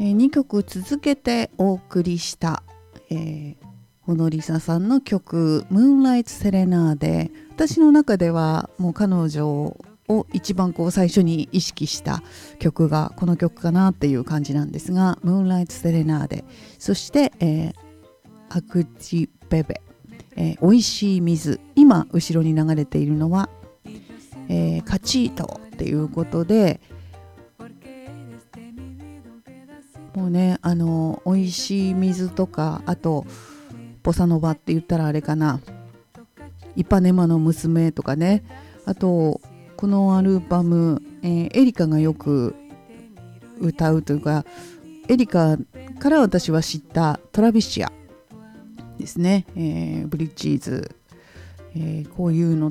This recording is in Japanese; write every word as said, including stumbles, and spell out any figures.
えー、にきょく続けてお送りした、えー、ホノリサさんの曲ムーンライトセレナーデ。私の中ではもう彼女を一番こう最初に意識した曲がこの曲かなっていう感じなんですが、ムーンライトセレナーデ、そして、えー、アクチベベ、えー、おいしい水。今後ろに流れているのは、えー、カチートっていうことで、もうね、あのおいしい水とか、あとボサノバって言ったらあれかな、イパネマの娘とかね、あとこのアルバム、えー、エリカがよく歌うというか、エリカから私は知ったトラビシアですね、えー、ブリッジーズ、えー、こういうの